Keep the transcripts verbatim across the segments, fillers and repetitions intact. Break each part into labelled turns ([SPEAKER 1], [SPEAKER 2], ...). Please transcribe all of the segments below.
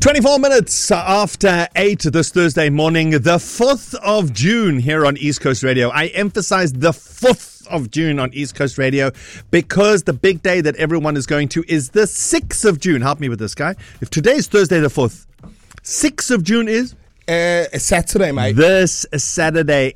[SPEAKER 1] twenty-four minutes after eight this Thursday morning, the fourth of June here on East Coast Radio. I emphasize the fourth of June on East Coast Radio because the big day that everyone is going to is the sixth of June. Help me with this, guy. If today is Thursday the fourth, sixth of June is?
[SPEAKER 2] Uh, it's Saturday, mate.
[SPEAKER 1] This Saturday,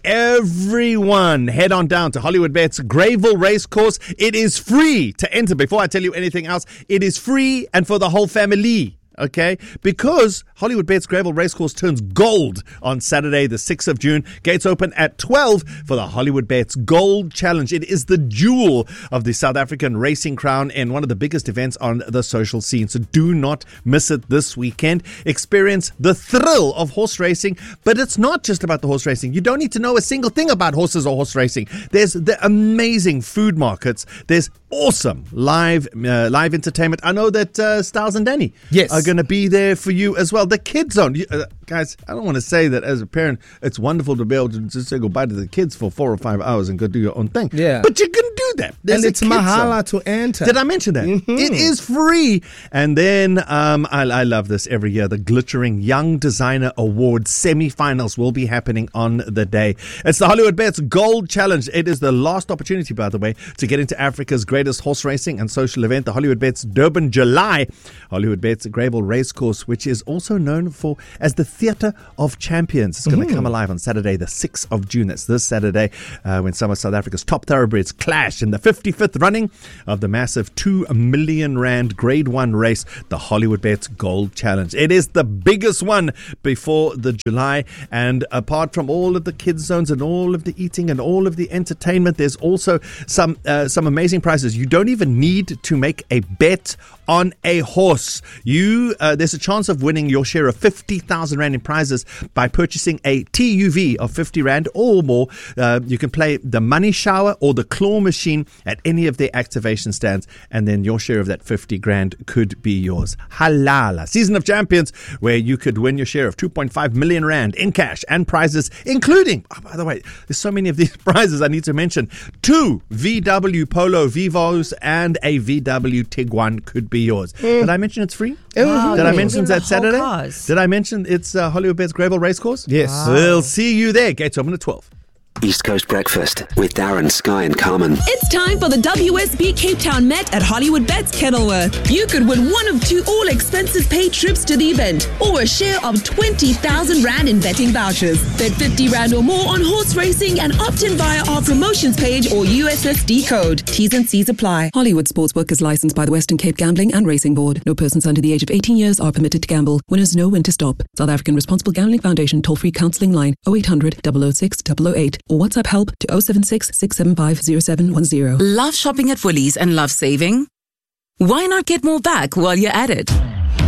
[SPEAKER 1] everyone head on down to Hollywood Bets Greyville Racecourse. It is free to enter. Before I tell you anything else, it is free and for the whole family. Okay, because Hollywood Bets Greyville Racecourse turns gold on Saturday, the sixth of June. Gates open at twelve for the Hollywood Bets Gold Challenge. It is the jewel of the South African racing crown and one of the biggest events on the social scene. So do not miss it this weekend. Experience the thrill of horse racing, but it's not just about the horse racing. You don't need to know a single thing about horses or horse racing. There's the amazing food markets. There's awesome live uh, live entertainment. I know that uh, Styles and Danny
[SPEAKER 2] yes.
[SPEAKER 1] are going to be there for you as well. The Kids Zone. You, uh, guys, I don't want to say that as a parent, it's wonderful to be able to just say goodbye to the kids for four or five hours and go do your own thing.
[SPEAKER 2] Yeah.
[SPEAKER 1] But you can do that. There's
[SPEAKER 2] and it's mahala to enter.
[SPEAKER 1] Did I mention that? Mm-hmm. It is free. And then um, I, I love this every year. The Glittering Young Designer Awards semi-finals will be happening on the day. It's the Hollywood Bets Gold Challenge. It is the last opportunity, by the way, to get into Africa's greatest horse racing and social event, the Hollywood Bets Durban July. Hollywood Bets Greyville Racecourse, which is also known for as the Theatre of Champions. It's going to mm. come alive on Saturday, the sixth of June. That's this Saturday uh, when some of South Africa's top thoroughbreds clash in the fifty-fifth running of the massive two million rand Grade one race, the Hollywood Bets Gold Challenge. It is the biggest one before the July. And apart from all of the kids zones and all of the eating and all of the entertainment, there's also some uh, some amazing prizes. You don't even need to make a bet on a horse. You uh, there's a chance of winning your share of fifty thousand rand in prizes by purchasing a T U V of fifty rand or more. Uh, you can play the money shower or the claw machine at any of their activation stands, and then your share of that fifty grand could be yours. Halala. Season of Champions, where you could win your share of two point five million rand in cash and prizes, including, oh, by the way, there's so many of these prizes I need to mention. Two V W Polo Vivos and a V W Tiguan could be yours. Mm. Did I mention it's free?
[SPEAKER 3] Wow,
[SPEAKER 1] Did I mention that Saturday?
[SPEAKER 3] Cars.
[SPEAKER 1] Did I mention it's uh, Hollywood Bets Greyville Racecourse?
[SPEAKER 2] Yes.
[SPEAKER 1] Wow. We'll see you there. Gates open at twelve.
[SPEAKER 4] East Coast Breakfast with Darren, Sky and Carmen.
[SPEAKER 5] It's time for the W S B Cape Town Met at Hollywood Bets Kenilworth. You could win one of two all-expenses paid trips to the event or a share of twenty thousand rand in betting vouchers. Bet fifty rand or more on horse racing and opt in via our promotions page or U S S D code. T's and C's apply.
[SPEAKER 6] Hollywood Sportsbook is licensed by the Western Cape Gambling and Racing Board. No persons under the age of eighteen years are permitted to gamble. Winners know when to stop. South African Responsible Gambling Foundation toll-free counselling line oh eight hundred, double oh six, double oh eight or WhatsApp help to oh seven six, six seven five, oh seven one oh.
[SPEAKER 7] Love shopping at Woolies and love saving? Why not get more back while you're at it?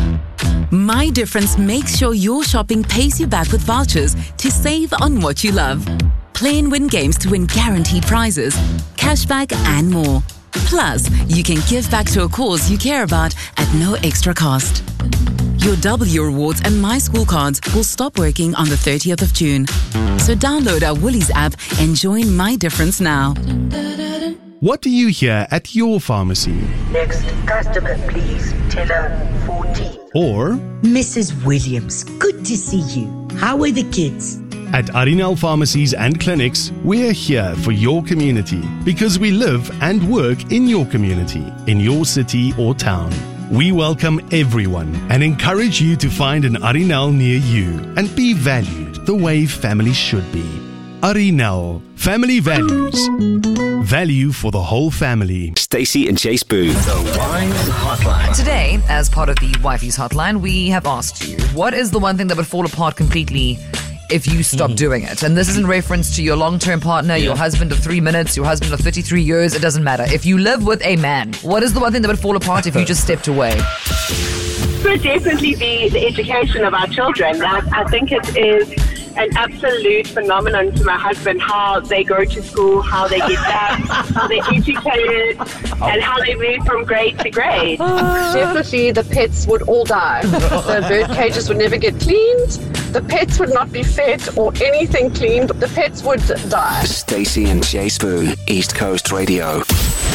[SPEAKER 7] My Difference makes sure your shopping pays you back with vouchers to save on what you love. Play and win games to win guaranteed prizes, cashback and more. Plus, you can give back to a cause you care about at no extra cost. Your W rewards and My School cards will stop working on the thirtieth of June. So download our Woolies app and join My Difference now.
[SPEAKER 8] What do you hear at your pharmacy?
[SPEAKER 9] Next customer, please. Teller fourteen.
[SPEAKER 8] Or
[SPEAKER 9] Missus Williams, good to see you. How are the kids?
[SPEAKER 8] At Arinal Pharmacies and Clinics, we're here for your community because we live and work in your community, in your city or town. We welcome everyone and encourage you to find an Arinal near you and be valued the way family should be. Arinal, family values. Value for the whole family.
[SPEAKER 4] Stacey and Chase Booth.
[SPEAKER 10] The Wives Hotline.
[SPEAKER 3] Today, as part of the Wifey's Hotline, we have asked you, what is the one thing that would fall apart completely if you stop mm. doing it? And this is in reference to your long-term partner, yeah. your husband of three minutes, your husband of thirty-three years, it doesn't matter. If you live with a man, what is the one thing that would fall apart if you just stepped away?
[SPEAKER 11] It would definitely be the education of our children. I, I think it is an absolute phenomenon to my husband, how they go to school, how they get back, how they're educated, and how they move from grade to grade.
[SPEAKER 12] Definitely the pets would all die. The bird cages would never get cleaned. The pets would not be fed or anything cleaned. The pets would die.
[SPEAKER 4] Stacey and Jay Spoon, East Coast Radio.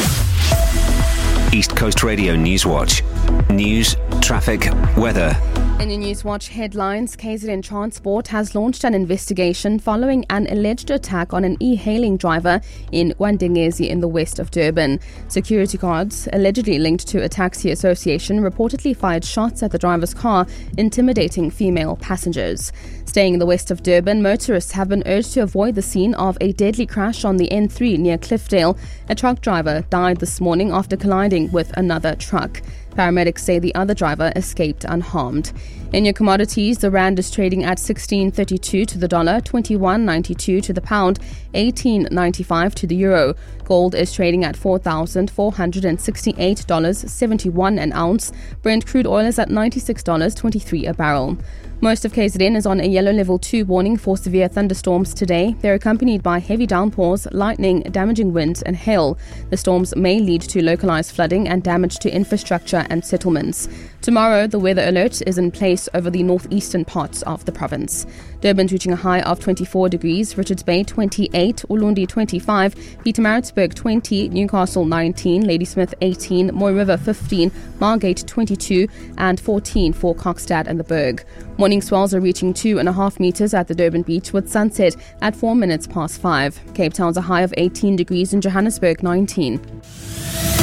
[SPEAKER 4] East Coast Radio News Watch. News, traffic, weather,
[SPEAKER 13] In your Newswatch headlines, K Z N Transport has launched an investigation following an alleged attack on an e-hailing driver in Wandengezi in the west of Durban. Security guards, allegedly linked to a taxi association, reportedly fired shots at the driver's car, intimidating female passengers. Staying in the west of Durban, motorists have been urged to avoid the scene of a deadly crash on the N three near Cliffdale. A truck driver died this morning after colliding with another truck. Paramedics say the other driver escaped unharmed. In your commodities, the rand is trading at sixteen thirty-two to the dollar, twenty-one ninety-two to the pound, eighteen ninety-five to the euro. Gold is trading at four thousand four hundred sixty-eight dollars and seventy-one cents an ounce. Brent crude oil is at ninety-six dollars and twenty-three cents a barrel. Most of K Z N is on a yellow level two warning for severe thunderstorms today. They're accompanied by heavy downpours, lightning, damaging winds and hail. The storms may lead to localized flooding and damage to infrastructure and settlements. Tomorrow, the weather alert is in place over the northeastern parts of the province. Durban reaching a high of twenty-four degrees, Richards Bay twenty-eight, Ulundi twenty-five, Pietermaritzburg twenty, Newcastle nineteen, Ladysmith eighteen, Moy River fifteen, Margate twenty-two and fourteen for Kokstad and the Berg. Morning swells are reaching two and a half metres at the Durban beach with sunset at four minutes past five. Cape Town's a high of eighteen degrees and Johannesburg nineteen.